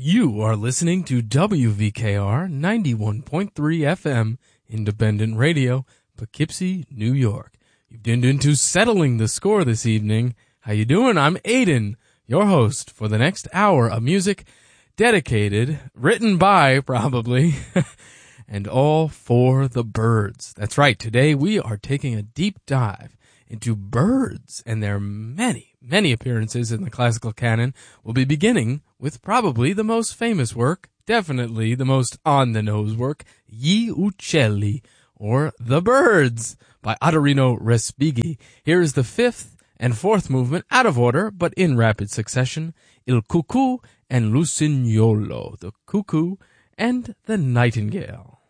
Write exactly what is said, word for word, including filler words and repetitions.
You are listening to W V K R ninety-one point three F M, independent radio, Poughkeepsie, New York. You've tuned into Settling the Score this evening. How you doing? I'm Aiden, your host for the next hour of music dedicated, written by, probably, and all for the birds. That's right. Today we are taking a deep dive into birds and their many, many appearances in the classical canon. We'll be beginning with probably the most famous work, definitely the most on-the-nose work, Gli Uccelli, or The Birds, by Ottorino Respighi. Here is the fifth and fourth movement, out of order, but in rapid succession, Il Cuckoo and L'Usignolo, the cuckoo and the nightingale.